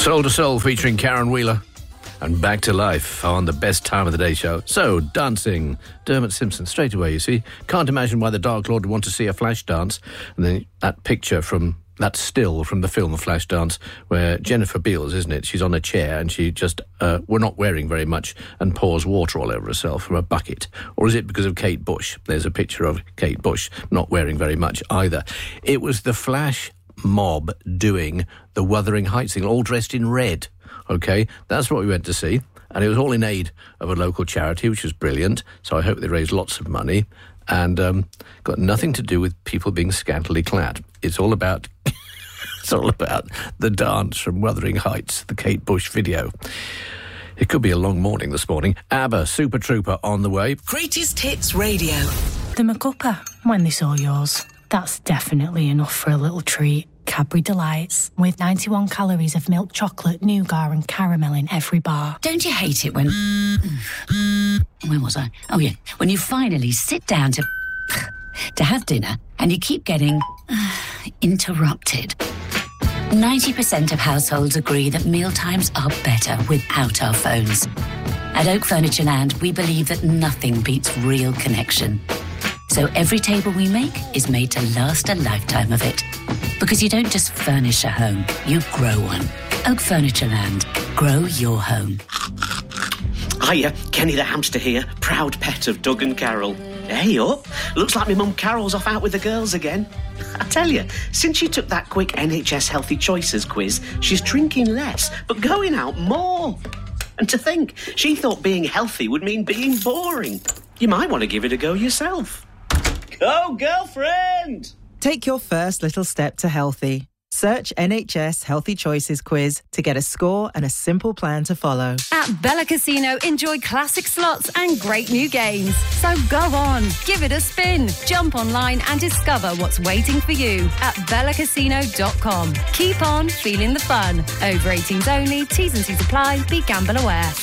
Soul to Soul featuring Karen Wheeler and Back to Life on the Best Time of the Day show. So, dancing. Dermot Simpson, straight away, you see. Can't imagine why the Dark Lord would want to see a flash dance. And then that picture from, that still from the film Flashdance, where Jennifer Beals, isn't it? She's on a chair and she just, we're not wearing very much, and pours water all over herself from a bucket. Or is it because of Kate Bush? There's a picture of Kate Bush not wearing very much either. It was the Flash mob doing the Wuthering Heights thing, all dressed in red. OK, that's what we went to see. And it was all in aid of a local charity, which was brilliant. So I hope they raised lots of money. And got nothing to do with people being scantily clad. It's all about the dance from Wuthering Heights, the Kate Bush video. It could be a long morning this morning. ABBA, Super Trooper on the way. Greatest Hits Radio. The McCuppa, when they saw yours. That's definitely enough for a little treat. Cadbury Delights, with 91 calories of milk chocolate, nougat and caramel in every bar. Don't you hate it when... Where was I? Oh, yeah. When you finally sit down to have dinner and you keep getting interrupted. 90% of households agree that mealtimes are better without our phones. At Oak Furniture Land, we believe that nothing beats real connection. So every table we make is made to last a lifetime of it. Because you don't just furnish a home, you grow one. Oak Furniture Land. Grow your home. Hiya, Kenny the hamster here, proud pet of Doug and Carol. Hey up, looks like my mum Carol's off out with the girls again. I tell you, since she took that quick NHS Healthy Choices quiz, she's drinking less, but going out more. And to think, she thought being healthy would mean being boring. You might want to give it a go yourself. Go, girlfriend! Take your first little step to healthy. Search NHS Healthy Choices quiz to get a score and a simple plan to follow. At Bella Casino, enjoy classic slots and great new games. So go on, give it a spin. Jump online and discover what's waiting for you at bellacasino.com. Keep on feeling the fun. Over 18s only, T's and C's apply. Be gamble aware.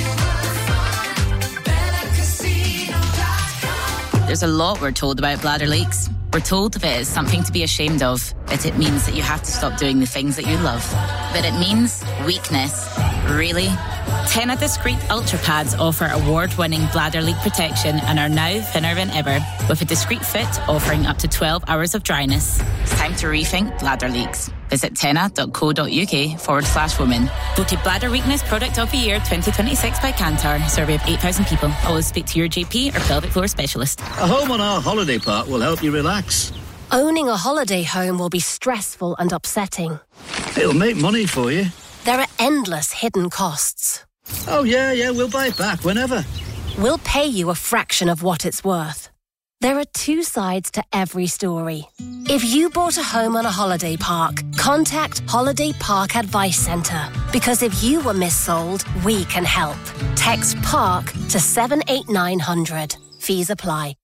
There's a lot we're told about bladder leaks. We're told that it is something to be ashamed of, that it means that you have to stop doing the things that you love. That it means weakness. Really? Tena Discreet Ultra Pads offer award-winning bladder leak protection and are now thinner than ever, with a discreet fit offering up to 12 hours of dryness. It's time to rethink bladder leaks. Visit tena.co.uk/women. Voted Bladder Weakness Product of the Year 2026 by Kantar. Survey of 8,000 people. Always speak to your GP or pelvic floor specialist. A home on our holiday park will help you relax. Owning a holiday home will be stressful and upsetting. It'll make money for you. There are endless hidden costs. Oh, yeah, we'll buy it back whenever. We'll pay you a fraction of what it's worth. There are two sides to every story. If you bought a home on a holiday park, contact Holiday Park Advice Centre. Because if you were missold, we can help. Text PARK to 78900. Fees apply.